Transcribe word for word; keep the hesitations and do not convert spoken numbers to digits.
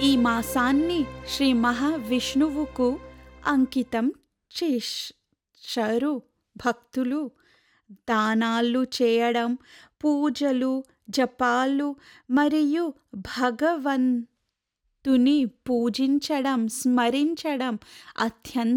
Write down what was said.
ఈ మాసాన్ని శ్రీ మహావిష్ణువుకు అంకితం చేశారు భక్తులు. దానాలు చేయడం, పూజలు, జపాలు మరియు భగవంతుని పూజించడం, స్మరించడం అత్యంత